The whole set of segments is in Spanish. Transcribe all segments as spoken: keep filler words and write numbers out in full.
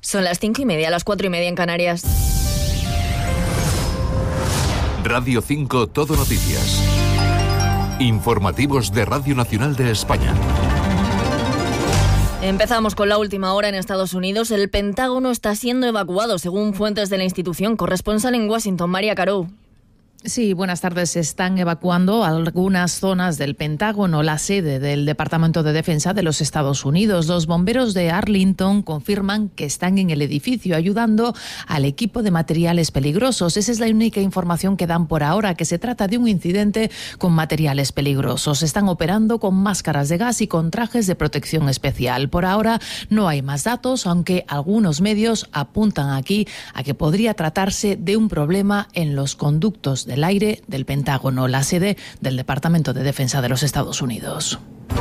Son las cinco y media, las cuatro y media en Canarias. Radio cinco Todo Noticias. Informativos de Radio Nacional de España. Empezamos con la última hora en Estados Unidos. El Pentágono está siendo evacuado, según fuentes de la institución. Corresponsal en Washington, María Caró. Sí, buenas tardes. Se están evacuando algunas zonas del Pentágono, la sede del Departamento de Defensa de los Estados Unidos. Los bomberos de Arlington confirman que están en el edificio ayudando al equipo de materiales peligrosos. Esa es la única información que dan por ahora, que se trata de un incidente con materiales peligrosos. Están operando con máscaras de gas y con trajes de protección especial. Por ahora no hay más datos, aunque algunos medios apuntan aquí a que podría tratarse de un problema en los conductos de del aire del Pentágono, la sede del Departamento de Defensa de los Estados Unidos.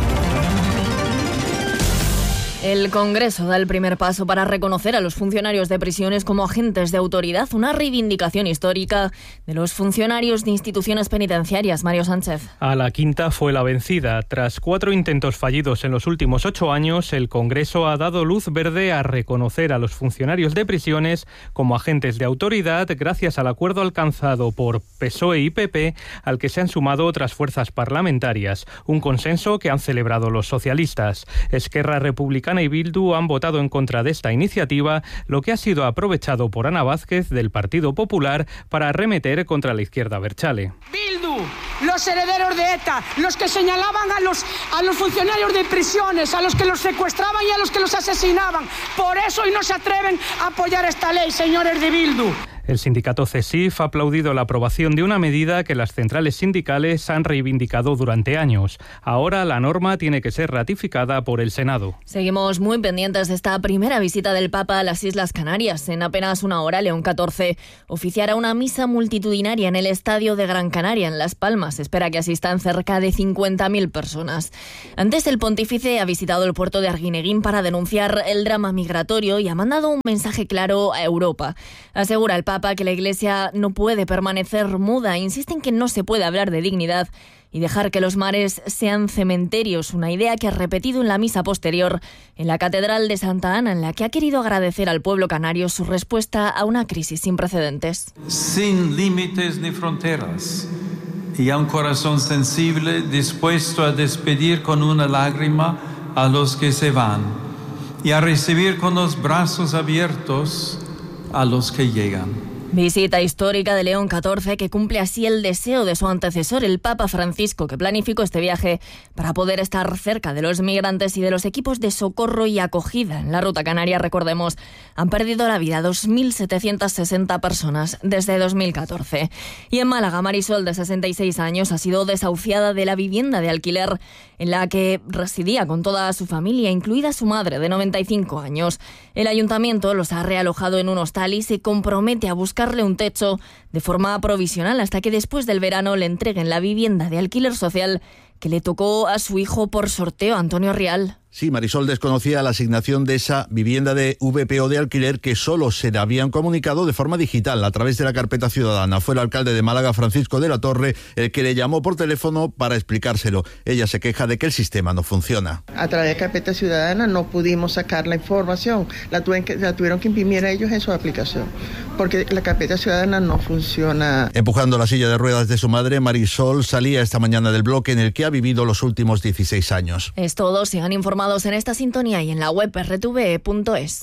El Congreso da el primer paso para reconocer a los funcionarios de prisiones como agentes de autoridad, una reivindicación histórica de los funcionarios de instituciones penitenciarias. Mario Sánchez. A la quinta fue la vencida. Tras cuatro intentos fallidos en los últimos ocho años, el Congreso ha dado luz verde a reconocer a los funcionarios de prisiones como agentes de autoridad gracias al acuerdo alcanzado por P S O E y P P, al que se han sumado otras fuerzas parlamentarias. Un consenso que han celebrado los socialistas. Esquerra Republicana y Bildu han votado en contra de esta iniciativa, lo que ha sido aprovechado por Ana Vázquez del Partido Popular para arremeter contra la izquierda abertzale. Bildu, los herederos de ETA, los que señalaban a los, a los funcionarios de prisiones, a los que los secuestraban y a los que los asesinaban. Por eso hoy no se atreven a apoyar esta ley, señores de Bildu. El sindicato CESIF ha aplaudido la aprobación de una medida que las centrales sindicales han reivindicado durante años. Ahora la norma tiene que ser ratificada por el Senado. Seguimos muy pendientes de esta primera visita del Papa a las Islas Canarias. En apenas una hora, León catorce oficiará una misa multitudinaria en el Estadio de Gran Canaria, en Las Palmas. Se espera que asistan cerca de cincuenta mil personas. Antes, el pontífice ha visitado el puerto de Arguineguín para denunciar el drama migratorio y ha mandado un mensaje claro a Europa. Asegura el Papa que la Iglesia no puede permanecer muda. Insiste en que no se puede hablar de dignidad y dejar que los mares sean cementerios, una idea que ha repetido en la misa posterior en la Catedral de Santa Ana, en la que ha querido agradecer al pueblo canario su respuesta a una crisis sin precedentes. Sin límites ni fronteras, y a un corazón sensible dispuesto a despedir con una lágrima a los que se van y a recibir con los brazos abiertos a los que llegan. Visita histórica de León catorce que cumple así el deseo de su antecesor, el Papa Francisco, que planificó este viaje para poder estar cerca de los migrantes y de los equipos de socorro y acogida. En la ruta canaria, recordemos, han perdido la vida dos mil setecientas sesenta personas desde dos mil catorce. Y en Málaga, Marisol, de sesenta y seis años, ha sido desahuciada de la vivienda de alquiler en la que residía con toda su familia, incluida su madre, de noventa y cinco años. El ayuntamiento los ha realojado en un hostal y se compromete a buscar un techo de forma provisional hasta que después del verano le entreguen la vivienda de alquiler social que le tocó a su hijo por sorteo. Antonio Rial. Sí, Marisol desconocía la asignación de esa vivienda de V P O de alquiler que solo se le habían comunicado de forma digital a través de la carpeta ciudadana. Fue el alcalde de Málaga, Francisco de la Torre, el que le llamó por teléfono para explicárselo. Ella se queja de que el sistema no funciona. A través de carpeta ciudadana no pudimos sacar la información. La, tuvieron que, la tuvieron que imprimir a ellos en su aplicación, porque la carpeta ciudadana no funciona. Empujando la silla de ruedas de su madre, Marisol salía esta mañana del bloque en el que ha vivido los últimos dieciséis años. Es todo. Sigan informados en esta sintonía y en la web erre te ve punto es.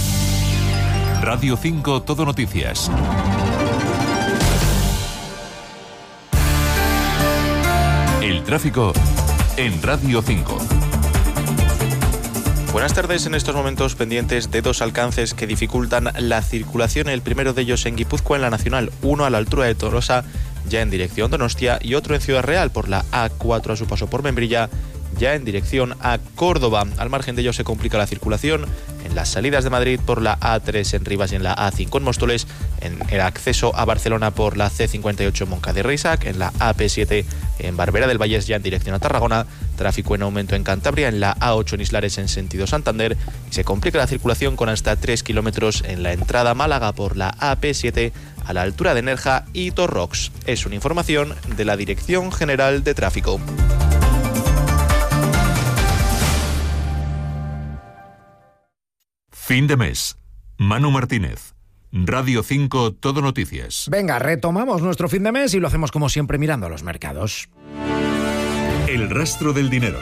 Radio cinco Todo Noticias. El tráfico en Radio cinco. Buenas tardes. En estos momentos pendientes de dos alcances que dificultan la circulación. El primero de ellos en Guipúzcoa, en la Nacional uno a la altura de Tolosa, ya en dirección Donostia, y otro en Ciudad Real por la A cuatro a su paso por Membrilla, ya en dirección a Córdoba. Al margen de ello se complica la circulación en las salidas de Madrid por la A tres en Rivas y en la A cinco en Móstoles, en el acceso a Barcelona por la C cincuenta y ocho en Moncada y Reixac, en la A P siete en Barbera del Vallés ya en dirección a Tarragona, tráfico en aumento en Cantabria, en la A ocho en Islares en sentido Santander, y se complica la circulación con hasta tres kilómetros en la entrada a Málaga por la A P siete a la altura de Nerja y Torrox. Es una información de la Dirección General de Tráfico. Fin de mes. Manu Martínez, Radio cinco Todo Noticias. Venga, retomamos nuestro fin de mes y lo hacemos como siempre mirando a los mercados. El rastro del dinero.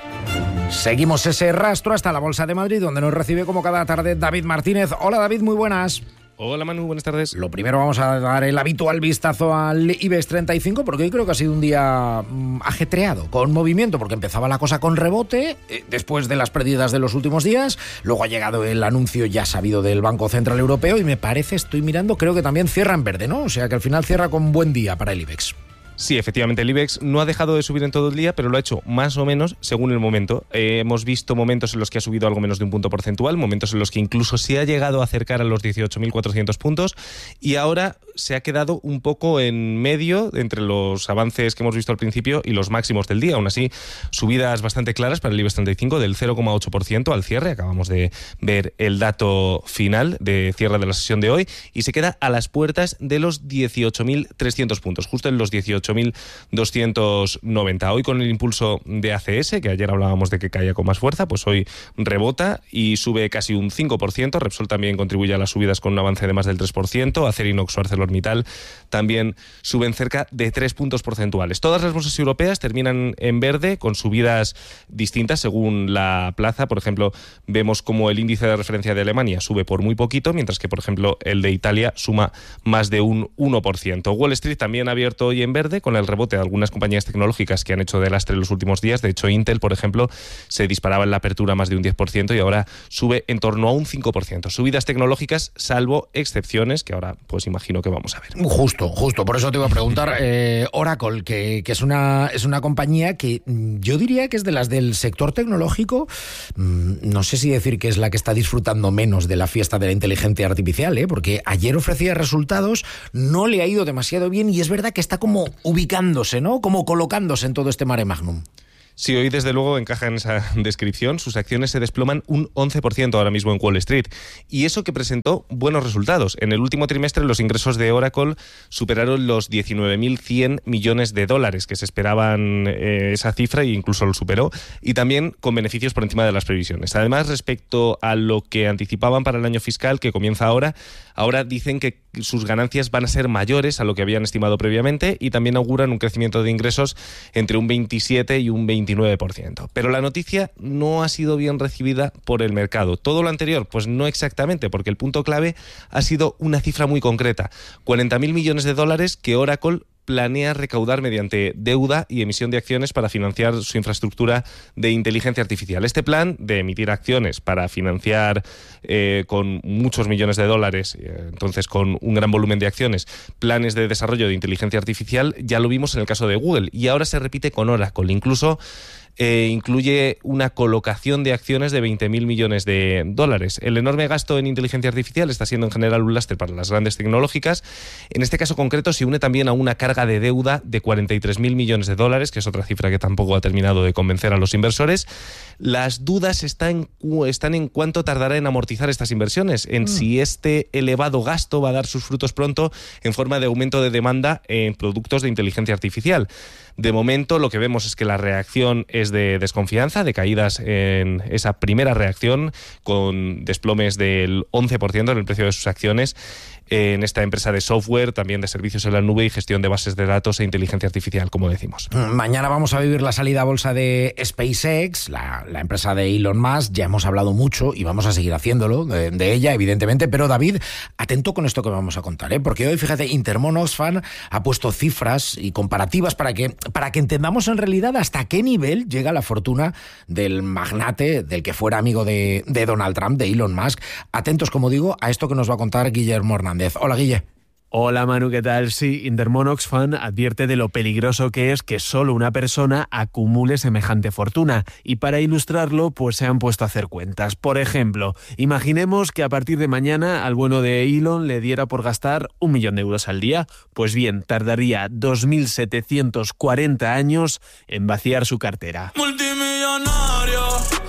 Seguimos ese rastro hasta la Bolsa de Madrid, donde nos recibe como cada tarde David Martínez. Hola David, muy buenas. Hola Manu, buenas tardes. Lo primero vamos a dar el habitual vistazo al IBEX treinta y cinco, porque hoy creo que ha sido un día mmm, ajetreado, con movimiento, porque empezaba la cosa con rebote, eh, después de las pérdidas de los últimos días, luego ha llegado el anuncio ya sabido del Banco Central Europeo y me parece, estoy mirando, creo que también cierra en verde, ¿no? O sea que al final cierra con buen día para el IBEX. Sí, efectivamente, el IBEX no ha dejado de subir en todo el día, pero lo ha hecho más o menos según el momento. Eh, hemos visto momentos en los que ha subido algo menos de un punto porcentual, momentos en los que incluso se ha llegado a acercar a los dieciocho mil cuatrocientos puntos y ahora se ha quedado un poco en medio entre los avances que hemos visto al principio y los máximos del día. Aún así, subidas bastante claras para el IBEX treinta y cinco del cero coma ocho por ciento al cierre. Acabamos de ver el dato final de cierre de la sesión de hoy y se queda a las puertas de los dieciocho mil trescientos puntos, justo en los dieciocho mil doscientos noventa. Hoy con el impulso de A C S, que ayer hablábamos de que caía con más fuerza, pues hoy rebota y sube casi un cinco por ciento. Repsol también contribuye a las subidas con un avance de más del tres por ciento. Acerinox o ArcelorMittal también suben cerca de tres puntos porcentuales. Todas las bolsas europeas terminan en verde con subidas distintas según la plaza. Por ejemplo, vemos como el índice de referencia de Alemania sube por muy poquito, mientras que, por ejemplo, el de Italia suma más de un uno por ciento. Wall Street también ha abierto hoy en verde, con el rebote de algunas compañías tecnológicas que han hecho de lastre en los últimos días. De hecho, Intel, por ejemplo, se disparaba en la apertura más de un diez por ciento y ahora sube en torno a un cinco por ciento. Subidas tecnológicas, salvo excepciones, que ahora pues imagino que vamos a ver. Justo, justo. Por eso te iba a preguntar, eh, Oracle, que, que es, una, es una compañía que yo diría que es de las del sector tecnológico, mmm, no sé si decir que es la que está disfrutando menos de la fiesta de la inteligencia artificial, ¿eh? Porque ayer ofrecía resultados, no le ha ido demasiado bien y es verdad que está como ubicándose, ¿no? Como colocándose en todo este mare magnum. Sí, hoy desde luego encaja en esa descripción. Sus acciones se desploman un once por ciento ahora mismo en Wall Street. Y eso que presentó buenos resultados. En el último trimestre los ingresos de Oracle superaron los diecinueve mil cien millones de dólares, que se esperaban eh, esa cifra e incluso lo superó. Y también con beneficios por encima de las previsiones. Además, respecto a lo que anticipaban para el año fiscal que comienza ahora, ahora dicen que sus ganancias van a ser mayores a lo que habían estimado previamente y también auguran un crecimiento de ingresos entre un veintisiete y un veintinueve por ciento. Pero la noticia no ha sido bien recibida por el mercado. ¿Todo lo anterior? Pues no exactamente, porque el punto clave ha sido una cifra muy concreta. cuarenta mil millones de dólares que Oracle planea recaudar mediante deuda y emisión de acciones para financiar su infraestructura de inteligencia artificial. Este plan de emitir acciones para financiar eh, con muchos millones de dólares, eh, entonces con un gran volumen de acciones, planes de desarrollo de inteligencia artificial, ya lo vimos en el caso de Google y ahora se repite con Oracle. Incluso Eh, incluye una colocación de acciones de veinte mil millones de dólares. El enorme gasto en inteligencia artificial está siendo en general un lastre para las grandes tecnológicas. En este caso concreto se une también a una carga de deuda de cuarenta y tres mil millones de dólares, que es otra cifra que tampoco ha terminado de convencer a los inversores. Las dudas están, están en cuánto tardará en amortizar estas inversiones, en mm. si este elevado gasto va a dar sus frutos pronto en forma de aumento de demanda en productos de inteligencia artificial. De momento lo que vemos es que la reacción es de desconfianza, de caídas en esa primera reacción, con desplomes del once por ciento en el precio de sus acciones en esta empresa de software, también de servicios en la nube y gestión de bases de datos e inteligencia artificial, como decimos. Mañana vamos a vivir la salida a bolsa de SpaceX, la, la empresa de Elon Musk. Ya hemos hablado mucho y vamos a seguir haciéndolo de, de ella, evidentemente. Pero David, atento con esto que vamos a contar, ¿eh? Porque hoy, fíjate, Intermon Oxfam ha puesto cifras y comparativas para que, para que entendamos en realidad hasta qué nivel llega la fortuna del magnate, del que fuera amigo de, de Donald Trump, de Elon Musk. Atentos, como digo, a esto que nos va a contar Guillermo Hernández. Hola, Guille. Hola Manu, ¿qué tal? Sí, Intermon Oxfam advierte de lo peligroso que es que solo una persona acumule semejante fortuna y para ilustrarlo pues se han puesto a hacer cuentas. Por ejemplo, imaginemos que a partir de mañana al bueno de Elon le diera por gastar un millón de euros al día. Pues bien, tardaría dos mil setecientos cuarenta años en vaciar su cartera. Multimillonario,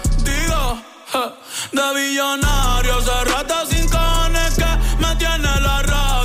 digo, ja, de billonario, se rata sin cojones que me tiene la radio, se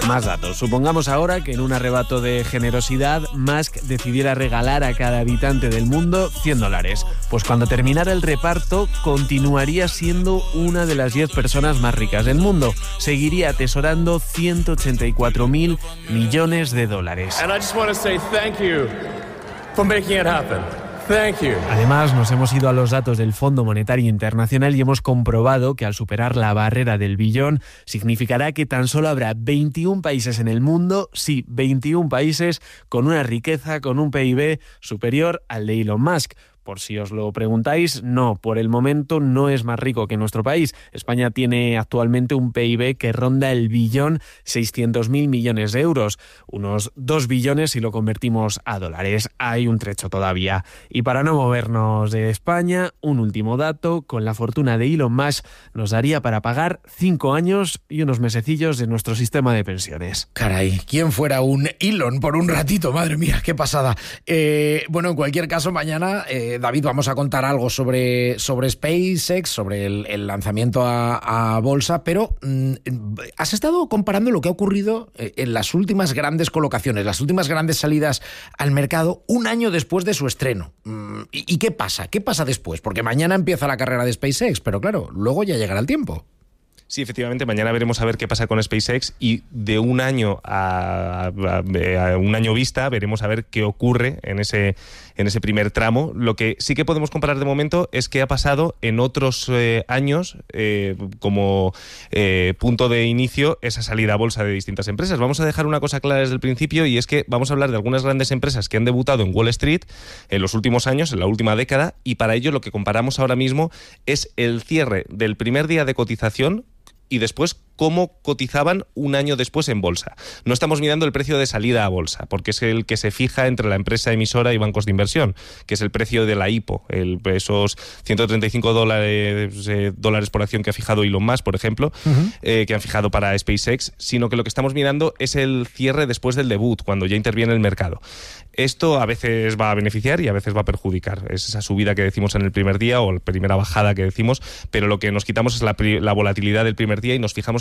Más datos. Supongamos ahora que en un arrebato de generosidad Musk decidiera regalar a cada habitante del mundo cien dólares. Pues cuando terminara el reparto continuaría siendo una de las diez personas más ricas del mundo. Seguiría atesorando ciento ochenta y cuatro mil millones de dólares. And I just want to say thank you for making it happen. Thank you. Además, nos hemos ido a los datos del Fondo Monetario Internacional y hemos comprobado que al superar la barrera del billón significará que tan solo habrá veintiún países en el mundo, sí, veintiún países con una riqueza, con un P I B superior al de Elon Musk. Por si os lo preguntáis, no, por el momento no es más rico que nuestro país. España tiene actualmente un P I B que ronda el billón seiscientos mil millones de euros, unos dos billones si lo convertimos a dólares. Hay un trecho todavía. Y para no movernos de España, un último dato, con la fortuna de Elon Musk nos daría para pagar cinco años y unos mesecillos de nuestro sistema de pensiones. Caray, ¿quién fuera un Elon por un ratito? Madre mía, qué pasada. Eh, bueno, en cualquier caso, mañana... Eh, David, vamos a contar algo sobre, sobre SpaceX, sobre el, el lanzamiento a, a bolsa, pero mm, has estado comparando lo que ha ocurrido en las últimas grandes colocaciones, las últimas grandes salidas al mercado, un año después de su estreno. Mm, ¿y, ¿Y qué pasa? ¿Qué pasa después? Porque mañana empieza la carrera de SpaceX, pero claro, luego ya llegará el tiempo. Sí, efectivamente, mañana veremos a ver qué pasa con SpaceX y de un año a, a, a un año vista veremos a ver qué ocurre en ese, en ese primer tramo. Lo que sí que podemos comparar de momento es qué ha pasado en otros eh, años eh, como eh, punto de inicio esa salida a bolsa de distintas empresas. Vamos a dejar una cosa clara desde el principio y es que vamos a hablar de algunas grandes empresas que han debutado en Wall Street en los últimos años, en la última década, y para ello lo que comparamos ahora mismo es el cierre del primer día de cotización y después cómo cotizaban un año después en bolsa. No estamos mirando el precio de salida a bolsa, porque es el que se fija entre la empresa emisora y bancos de inversión, que es el precio de la I P O, el, esos ciento treinta y cinco dólares, eh, dólares por acción que ha fijado Elon Musk, por ejemplo, uh-huh. eh, que han fijado para SpaceX, sino que lo que estamos mirando es el cierre después del debut, cuando ya interviene el mercado. Esto a veces va a beneficiar y a veces va a perjudicar. Es esa subida que decimos en el primer día o la primera bajada que decimos, pero lo que nos quitamos es la, la volatilidad del primer día y nos fijamos